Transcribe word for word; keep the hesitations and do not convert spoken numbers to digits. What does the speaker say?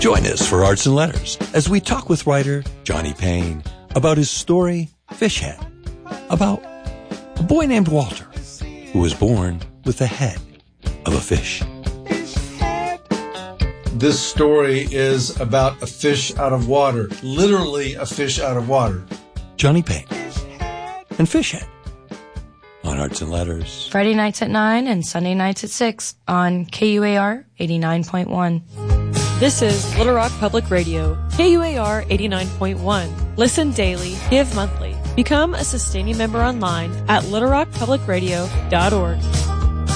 Join us for Arts and Letters as we talk with writer Johnny Payne about his story, Fish Head, about a boy named Walter who was born with the head of a fish. This story is about a fish out of water, literally a fish out of water. Johnny Payne and Fish Head on Arts and Letters. Friday nights at nine and Sunday nights at six on K U A R eighty-nine point one. This is Little Rock Public Radio, K U A R eighty-nine point one. Listen daily, give monthly. Become a sustaining member online at little rock public radio dot org.